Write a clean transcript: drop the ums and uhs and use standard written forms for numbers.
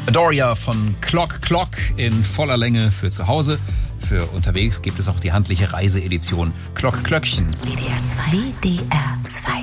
Adoria von Clock Clock in voller Länge für zu Hause. Für unterwegs gibt es auch die handliche Reiseedition Clock Klöckchen. WDR 2. WDR 2.